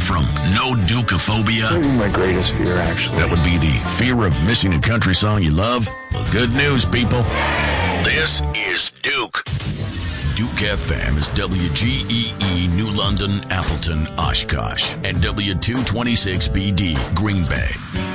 from no Dukeophobia? Maybe my greatest fear, actually. That would be the fear of missing a country song you love? Well, good news, people. This is Duke. Duke FM is WGEE New London, Appleton, Oshkosh, and W226BD Green Bay.